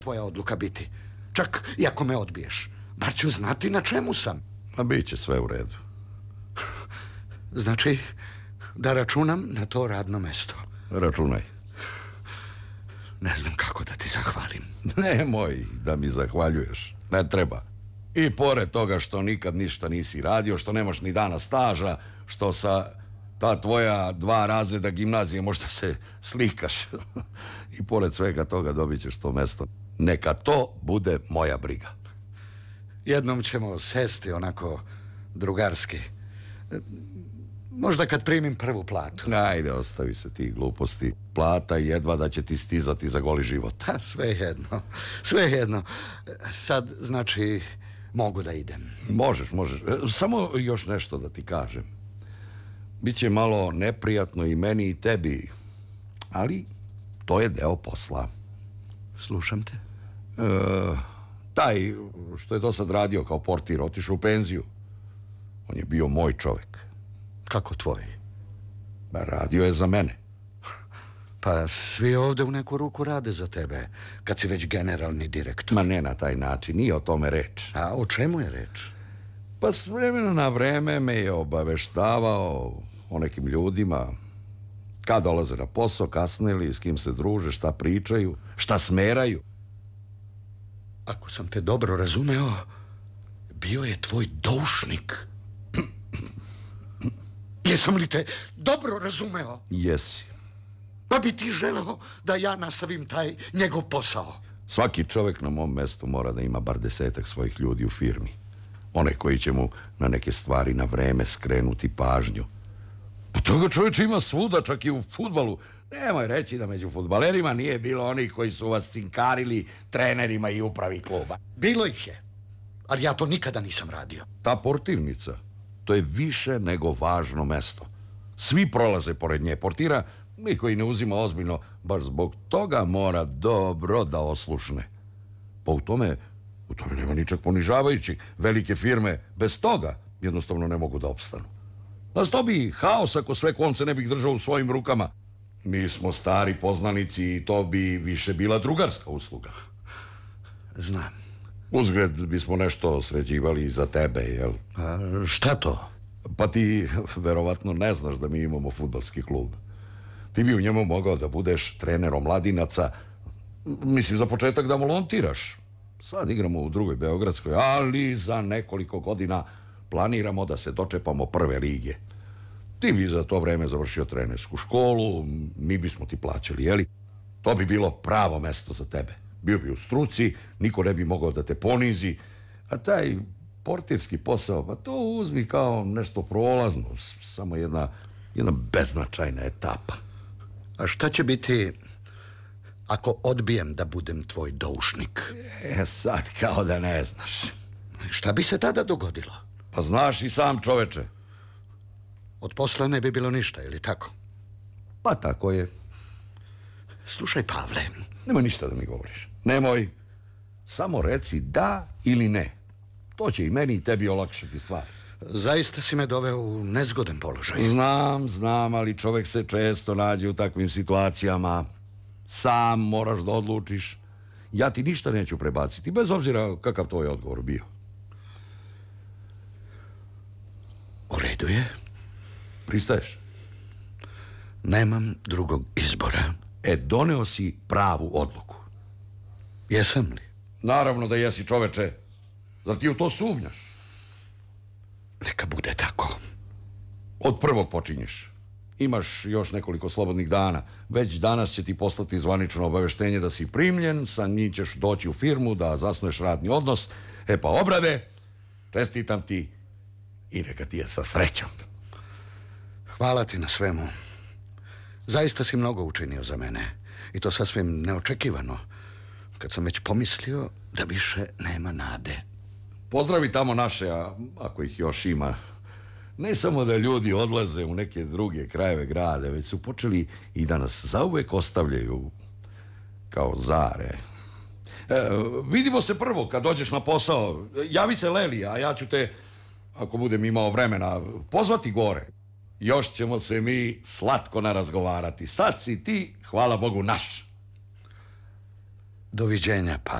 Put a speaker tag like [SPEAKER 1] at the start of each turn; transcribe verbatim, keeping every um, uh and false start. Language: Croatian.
[SPEAKER 1] tvoja odluka biti. Čak i ako me odbiješ. Bar ću znati na čemu sam.
[SPEAKER 2] A bit će sve u redu.
[SPEAKER 1] Znači, da računam na to radno mesto.
[SPEAKER 2] Računaj.
[SPEAKER 1] Ne znam kako da ti zahvalim.
[SPEAKER 2] Nemoj da mi zahvaljuješ. Ne treba. I pored toga što nikad ništa nisi radio, što nemaš ni dana staža, što sa ta tvoja dva razreda gimnazije možda se slikaš. I pored svega toga dobit ćeš to mesto. Neka to bude moja briga.
[SPEAKER 1] Jednom ćemo sesti onako drugarski. Možda kad primim prvu platu.
[SPEAKER 2] Ajde, ostavi se ti gluposti. Plata jedva da će ti stizati za goli život.
[SPEAKER 1] Ha, sve jedno, sve jedno. Sad, znači, mogu da idem.
[SPEAKER 2] Možeš, možeš. Samo još nešto da ti kažem. Biće malo neprijatno i meni i tebi, ali to je deo posla.
[SPEAKER 1] Slušam te.
[SPEAKER 2] E, taj što je do sad radio kao portir, otišao u penziju. On je bio moj čovek.
[SPEAKER 1] Kako tvoj?
[SPEAKER 2] Ba, radio je za mene.
[SPEAKER 1] Pa svi ovde u neku ruku rade za tebe, kad si već generalni direktor.
[SPEAKER 2] Ma ne na taj način, nije o tome reč.
[SPEAKER 1] A o čemu je reč?
[SPEAKER 2] Pa s vremena na vreme me je obaveštavao o nekim ljudima, kad dolaze na posao, kasnili, s kim se druže, šta pričaju, šta smeraju.
[SPEAKER 1] Ako sam te dobro razumeo, bio je tvoj doušnik. Jesam li te dobro razumeo?
[SPEAKER 2] Jesi.
[SPEAKER 1] Pa bi ti želeo da ja nastavim taj njegov posao?
[SPEAKER 2] Svaki čovjek na mom mestu mora da ima bar desetak svojih ljudi u firmi. One koji će mu na neke stvari na vreme skrenuti pažnju. Pa toga čovječe ima svuda, čak i u fudbalu. Nemoj reći da među fudbalerima nije bilo onih koji su vas cinkarili trenerima i upravi kluba.
[SPEAKER 1] Bilo ih je, ali ja to nikada nisam radio.
[SPEAKER 2] Ta portirnica, to je više nego važno mesto. Svi prolaze pored nje. Portira niko i ne uzima ozbiljno, baš zbog toga mora dobro da oslušne. Pa u tome, u tome nema ničak ponižavajućih. Velike firme bez toga jednostavno ne mogu da opstanu. Nasto bi haos ako sve konce ne bih držao u svojim rukama. Mi smo stari poznanici i to bi više bila drugarska usluga.
[SPEAKER 1] Znam.
[SPEAKER 2] Uzgred bismo nešto sređivali za tebe, jel?
[SPEAKER 1] A šta to?
[SPEAKER 2] Pa ti verovatno ne znaš da mi imamo fudbalski klub. Ti bi u njemu mogao da budeš trener omladinaca. Mislim, za početak da volontiraš. Sad igramo u drugoj Beogradskoj, ali za nekoliko godina planiramo da se dočepamo prve lige. Ti bi za to vreme završio trenersku školu, mi bismo ti plaćali, jeli? To bi bilo pravo mesto za tebe. Bio bi u struci, niko ne bi mogao da te ponizi, a taj portirski posao, pa to uzmi kao nešto prolazno, samo jedna, jedna beznačajna etapa.
[SPEAKER 1] A šta će biti ako odbijem da budem tvoj doušnik?
[SPEAKER 2] E, sad kao da ne znaš.
[SPEAKER 1] Šta bi se tada dogodilo?
[SPEAKER 2] Pa znaš i sam, čoveče.
[SPEAKER 1] Od posla ne bi bilo ništa, ili tako?
[SPEAKER 2] Pa tako je.
[SPEAKER 1] Slušaj, Pavle.
[SPEAKER 2] Nemoj ništa da mi govoriš. Nemoj. Samo reci da ili ne. To će i meni i tebi olakšati stvar.
[SPEAKER 1] Zaista si me doveo u nezgodan položaj.
[SPEAKER 2] Znam, znam, ali čovjek se često nađe u takvim situacijama. Sam moraš da odlučiš. Ja ti ništa neću prebaciti, bez obzira kakav tvoj odgovor bio.
[SPEAKER 1] U redu je.
[SPEAKER 2] Pristaješ?
[SPEAKER 1] Nemam drugog izbora.
[SPEAKER 2] E, doneo si pravu odluku.
[SPEAKER 1] Jesam li?
[SPEAKER 2] Naravno da jesi, čoveče. Zar ti u to sumnjaš?
[SPEAKER 1] Neka bude tako.
[SPEAKER 2] Od prvog počinješ. Imaš još nekoliko slobodnih dana. Već danas će ti poslati zvanično obaveštenje da si primljen, sa njim ćeš doći u firmu da zasnuješ radni odnos. E pa obrade, čestitam ti i neka ti je sa srećom.
[SPEAKER 1] Hvala ti na svemu. Zaista si mnogo učinio za mene. I to sasvim neočekivano. Kad sam već pomislio da više nema nade.
[SPEAKER 2] Pozdravi tamo naše, a ako ih još ima. Ne samo da ljudi odlaze u neke druge krajeve grade, već su počeli i da nas zauvek ostavljaju kao zare. E, vidimo se prvo kad dođeš na posao. Javi se Leli, a ja ću te, ako budem imao vremena, pozvati gore. Još ćemo se mi slatko narazgovarati. Sad si ti, hvala Bogu, naš.
[SPEAKER 1] Doviđenja, pa.